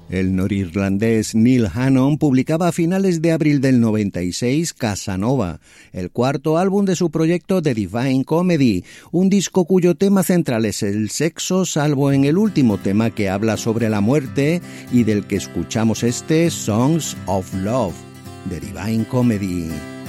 El norirlandés Neil Hannon publicaba a finales de abril del 96 Casanova, el cuarto álbum de su proyecto The Divine Comedy, un disco cuyo tema central es el sexo, salvo en el último tema que habla sobre la muerte y del que escuchamos este Songs of Love, The Divine Comedy.